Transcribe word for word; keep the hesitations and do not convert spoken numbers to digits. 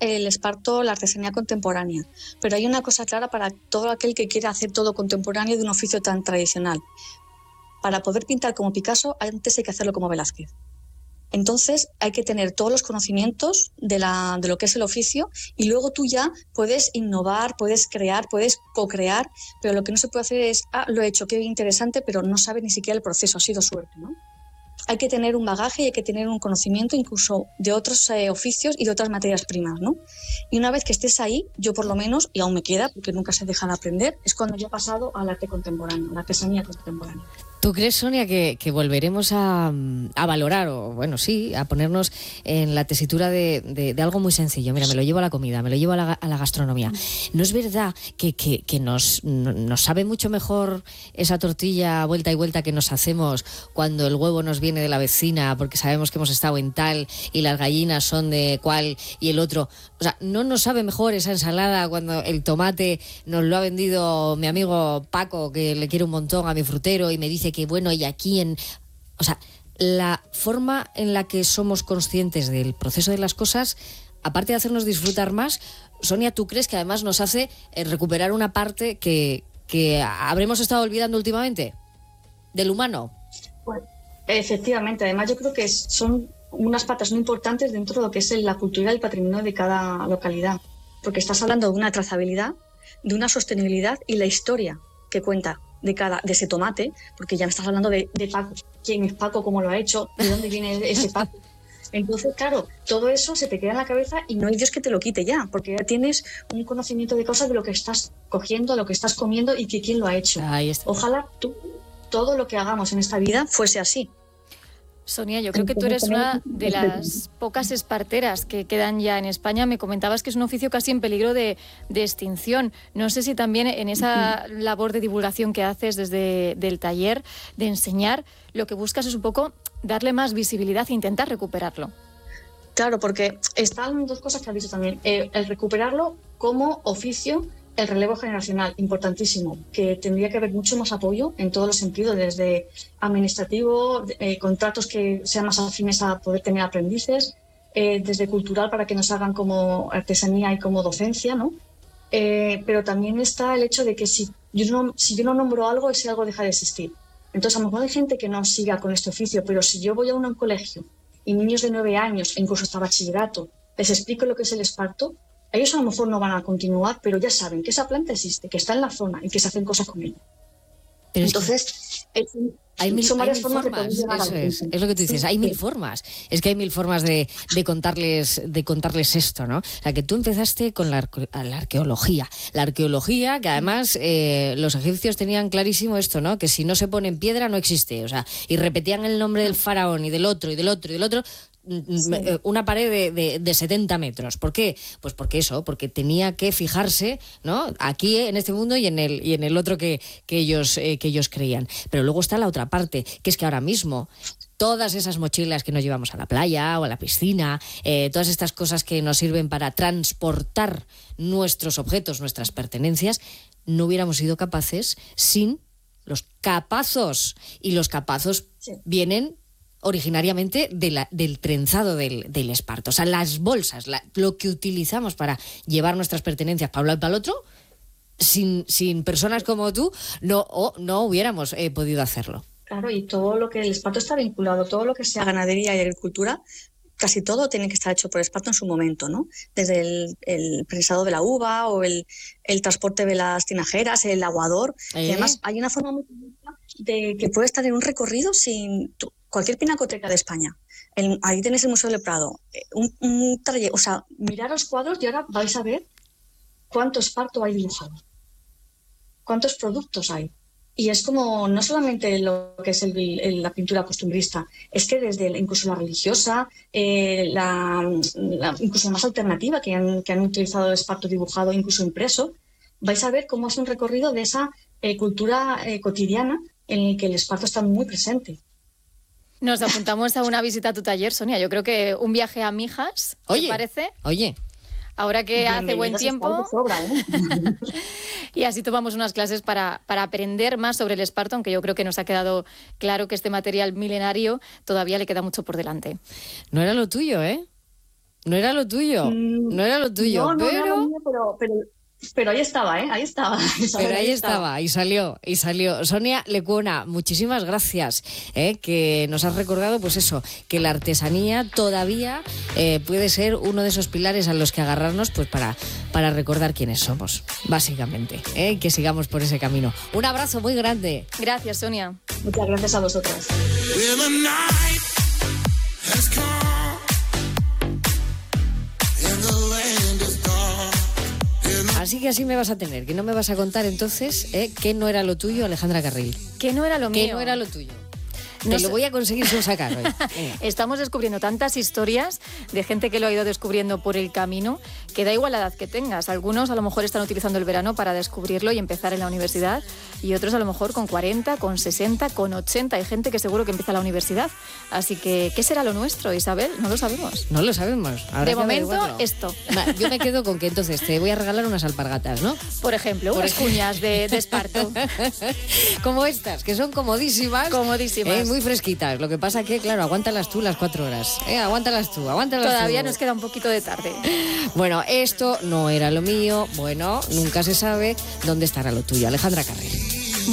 el esparto, la artesanía contemporánea, pero hay una cosa clara para todo aquel que quiera hacer todo contemporáneo de un oficio tan tradicional. Para poder pintar como Picasso, antes hay que hacerlo como Velázquez. Entonces hay que tener todos los conocimientos de, la, de lo que es el oficio y luego tú ya puedes innovar, puedes crear, puedes co-crear, pero lo que no se puede hacer es, ah, lo he hecho, qué interesante, pero no sabes ni siquiera el proceso, ha sido suerte, ¿no? Hay que tener un bagaje y hay que tener un conocimiento incluso de otros eh, oficios y de otras materias primas, ¿no? Y una vez que estés ahí, yo por lo menos, y aún me queda, porque nunca se deja de aprender, es cuando yo he pasado al arte contemporáneo, a la artesanía contemporánea. ¿Tú crees, Sonia, que, que volveremos a, a valorar, o bueno, sí, a ponernos en la tesitura de, de, de algo muy sencillo? Mira, me lo llevo a la comida, me lo llevo a la, a la gastronomía. ¿No es verdad que, que, que nos, nos sabe mucho mejor esa tortilla vuelta y vuelta que nos hacemos cuando el huevo nos viene de la vecina porque sabemos que hemos estado en tal y las gallinas son de cual y el otro? O sea, ¿no nos sabe mejor esa ensalada cuando el tomate nos lo ha vendido mi amigo Paco, que le quiere un montón a mi frutero, y me dice que bueno, y aquí en... O sea, la forma en la que somos conscientes del proceso de las cosas, aparte de hacernos disfrutar más, Sonia, ¿tú crees que además nos hace eh, recuperar una parte que, que habremos estado olvidando últimamente? Del humano. Pues, efectivamente, además yo creo que son unas patas muy importantes dentro de lo que es la cultura y el patrimonio de cada localidad, porque estás hablando de una trazabilidad, de una sostenibilidad y la historia que cuenta de cada de ese tomate, porque ya me estás hablando de, de Paco, quién es Paco, cómo lo ha hecho, de dónde viene ese Paco. Entonces, claro, todo eso se te queda en la cabeza y no hay Dios que te lo quite ya, porque ya tienes un conocimiento de cosas de lo que estás cogiendo, lo que estás comiendo y que quién lo ha hecho. Ojalá tú, todo lo que hagamos en esta vida fuese así. Sonia, yo creo que tú eres una de las pocas esparteras que quedan ya en España. Me comentabas que es un oficio casi en peligro de, de extinción. No sé si también en esa labor de divulgación que haces desde el taller, de enseñar, lo que buscas es un poco darle más visibilidad e intentar recuperarlo. Claro, porque están dos cosas que has dicho también. Eh, el recuperarlo como oficio, el relevo generacional, importantísimo, que tendría que haber mucho más apoyo en todos los sentidos, desde administrativo, eh, contratos que sean más afines a poder tener aprendices, eh, desde cultural para que nos hagan como artesanía y como docencia, ¿no? Eh, pero también está el hecho de que si yo no, si yo no nombro algo, ese algo deja de existir. Entonces, a lo mejor hay gente que no siga con este oficio, pero si yo voy a un colegio y niños de nueve años, e incluso hasta bachillerato, les explico lo que es el esparto, ellos a lo mejor no van a continuar, pero ya saben que esa planta existe, que está en la zona y que se hacen cosas con ella. Pero Entonces, es que hay mil, son varias hay mil formas, formas de poder llegar eso es, es lo que tú dices, sí, hay sí. mil formas. Es que hay mil formas de, de, contarles, de contarles esto, ¿no? O sea, que tú empezaste con la, la arqueología. La arqueología, que además eh, los egipcios tenían clarísimo esto, ¿no? Que si no se pone en piedra no existe. O sea, y repetían el nombre del faraón y del otro y del otro y del otro... Sí. Una pared de, de, de setenta metros. ¿Por qué? Pues porque eso, porque tenía que fijarse, ¿no? Aquí en este mundo y en el y en el otro que, que ellos eh, que ellos creían. Pero luego está la otra parte, que es que ahora mismo todas esas mochilas que nos llevamos a la playa o a la piscina, eh, todas estas cosas que nos sirven para transportar nuestros objetos, nuestras pertenencias, no hubiéramos sido capaces sin los capazos. Y los capazos sí. vienen originariamente de la, del trenzado del, del esparto. O sea, las bolsas, la, lo que utilizamos para llevar nuestras pertenencias para un lado y para el otro, sin, sin personas como tú, no, oh, no hubiéramos eh, podido hacerlo. Claro, y todo lo que el esparto está vinculado, todo lo que sea ganadería y agricultura, casi todo tiene que estar hecho por esparto en su momento, ¿no? Desde el, el prensado de la uva o el, el transporte de las tinajeras, el aguador. ¿Eh? Y además hay una forma muy de que puede estar en un recorrido sin cualquier pinacoteca de España. El, ahí tenéis el Museo del Prado. Un, un trayecto, o sea, mirad los cuadros y ahora vais a ver cuánto esparto hay dibujado, cuántos productos hay. Y es como, no solamente lo que es el, el, la pintura costumbrista, es que desde el, incluso la religiosa, eh, la, la, incluso la más alternativa, que han, que han utilizado el esparto dibujado, incluso impreso, vais a ver cómo es un recorrido de esa eh, cultura eh, cotidiana en la que el esparto está muy presente. Nos apuntamos a una visita a tu taller, Sonia. Yo creo que un viaje a Mijas, ¿te oye, parece? Oye, ahora que Bien, hace buen tiempo. Sobra, ¿eh? Y así tomamos unas clases para, para aprender más sobre el esparto, aunque yo creo que nos ha quedado claro que este material milenario todavía le queda mucho por delante. No era lo tuyo, ¿eh? No era lo tuyo, no era lo tuyo, no, no, pero... era lo mío, pero, pero, pero ahí estaba, ¿eh? Ahí estaba. Pero ahí, ahí estaba. estaba, y salió, y salió. Sonia Lecuona, muchísimas gracias, ¿eh? Que nos has recordado, pues eso, que la artesanía todavía eh, puede ser uno de esos pilares a los que agarrarnos, pues para, para recordar quiénes somos, básicamente, ¿eh? Que sigamos por ese camino. Un abrazo muy grande. Gracias, Sonia. Muchas gracias a vosotras. Así que así me vas a tener, que no me vas a contar entonces ¿eh? Que no era lo tuyo, Alejandra Carril. Que no era lo mío. Que no era lo tuyo. No Te sé. lo voy a conseguir sin sacar hoy. Estamos descubriendo tantas historias de gente que lo ha ido descubriendo por el camino, que da igual la edad que tengas. Algunos a lo mejor están utilizando el verano para descubrirlo y empezar en la universidad, y otros a lo mejor con cuarenta, con sesenta, con ochenta. Hay gente que seguro que empieza la universidad. Así que, ¿qué será lo nuestro, Isabel? No lo sabemos. No lo sabemos. Habrá de que momento, averiguarlo. esto. Va, yo me quedo con que entonces te voy a regalar unas alpargatas, ¿no? Por ejemplo, Por unas ejemplo. cuñas de, de esparto. Como estas, que son comodísimas. Comodísimas. Eh, muy fresquitas. Lo que pasa que, claro, aguántalas tú las cuatro horas. Eh, aguántalas tú, aguántalas Todavía tú. nos queda un poquito de tarde. Bueno, esto no era lo mío. Bueno, nunca se sabe dónde estará lo tuyo. Alejandra Carril.